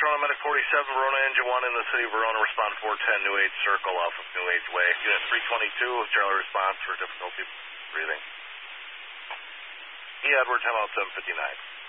Toronto Medic 47, Verona Engine 1 in the city of Verona, respond 410 New Age Circle off of New Age Way. Unit 322, Charlie response for difficulty breathing. E. Edward, time out 759.